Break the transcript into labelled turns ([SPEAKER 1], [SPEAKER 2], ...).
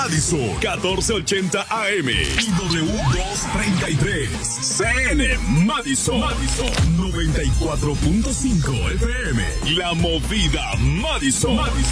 [SPEAKER 1] Madison, 1480 AM y W233. CN Madison, 94.5 FM. La Movida Madison.